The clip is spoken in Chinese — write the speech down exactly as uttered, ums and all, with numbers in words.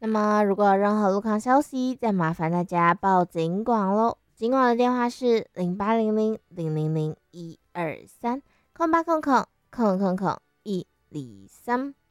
那么如果有任何路况消息，再麻烦大家报警广喽。警广的电话是零八零零零零零一二三空八空空空空空一二三。